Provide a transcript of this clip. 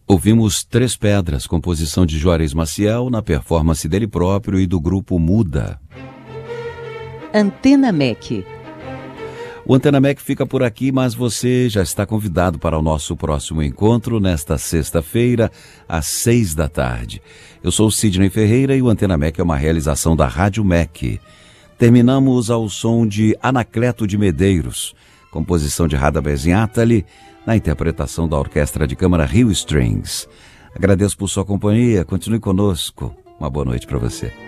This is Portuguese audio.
Ouvimos Três Pedras, composição de Juarez Maciel, na performance dele próprio e do grupo Muda. Antena MEC. O Antena MEC fica por aqui, mas você já está convidado para o nosso próximo encontro nesta sexta-feira, às 18h. Eu sou Sidney Ferreira e o Antena MEC é uma realização da Rádio MEC. Terminamos ao som de Anacleto de Medeiros, composição de Radamés Atali, na interpretação da Orquestra de Câmara Rio Strings. Agradeço por sua companhia, continue conosco. Uma boa noite para você.